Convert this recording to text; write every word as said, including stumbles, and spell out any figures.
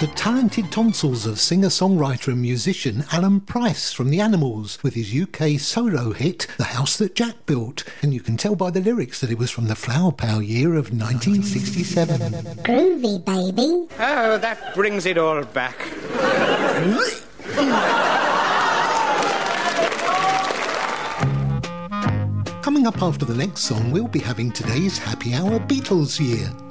the talented tonsils of singer-songwriter and musician Alan Price from The Animals with his U K solo hit The House That Jack Built, and you can tell by the lyrics that it was from the Flower Power year of nineteen sixty-seven. Groovy, baby. Oh, that brings it all back. Coming up after the next song, we'll be having today's Happy Hour Beatles year.